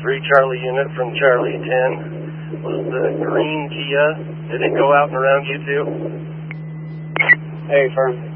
3 Charlie unit from Charlie 10. Was the green Kia, did it go out and around you too? Hey, firm.